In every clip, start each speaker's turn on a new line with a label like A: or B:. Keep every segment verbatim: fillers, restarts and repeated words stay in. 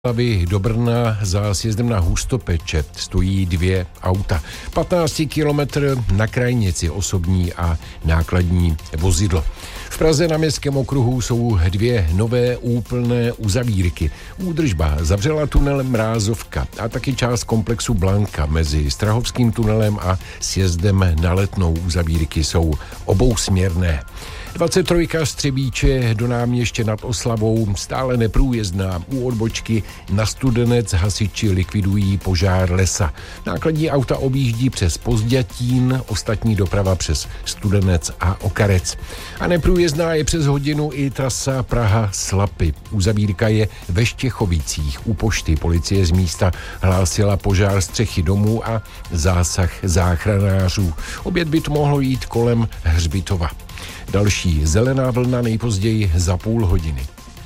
A: Hlavy do Brna za sjezdem na Hustopeče stojí dvě auta. patnáct kilometr na krajnici osobní a nákladní vozidlo. V Praze na Městském okruhu jsou dvě nové úplné uzavírky. Údržba zavřela tunel Mrázovka a taky část komplexu Blanka mezi Strahovským tunelem a sjezdem na Letnou. Uzavírky jsou obousměrné. dvacet tři Střebíče do Náměště nad Oslavou stále neprůjezdná. U odbočky na Studenec hasiči likvidují požár lesa. Nákladní auta objíždí přes Pozdětín, ostatní doprava přes Studenec a Okarec. A neprůjezdná je přes hodinu i trasa Praha-Slapy. Uzavírka je ve Štěchovicích. U pošty policie z místa hlásila požár střechy domů a zásah záchranářů. Obět by to mohlo jít kolem Hřbitova. Další zelená vlna nejpozději za půl hodiny.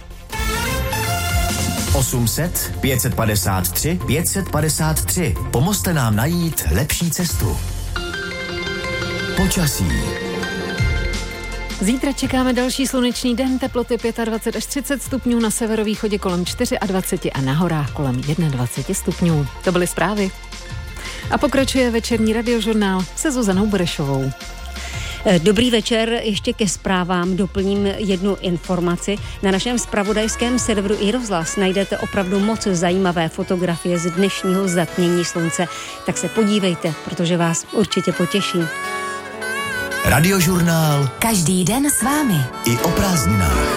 B: osm set, pět set padesát tři, pět set padesát tři. Pomozte nám najít lepší cestu. Počasí.
C: Zítra čekáme další slunečný den, teploty dvacet pět až třicet stupňů, na severovýchodě kolem dvacet čtyři a na horách kolem dvacet jedna stupňů. To byly zprávy. A pokračuje večerní radiožurnál se Zuzanou Burešovou.
D: Dobrý večer, ještě ke zprávám doplním jednu informaci. Na našem zpravodajském serveru iRozhlas najdete opravdu moc zajímavé fotografie z dnešního zatmění slunce. Tak se podívejte, protože vás určitě potěší.
B: Radiožurnál.
E: Každý den s vámi.
B: I o prázdninách.